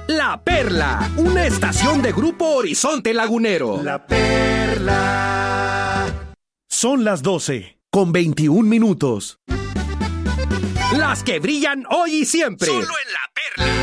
La Perla, una estación de Grupo Horizonte Lagunero. La Perla. Son las 12:21. Las que brillan hoy y siempre. Solo en La Perla.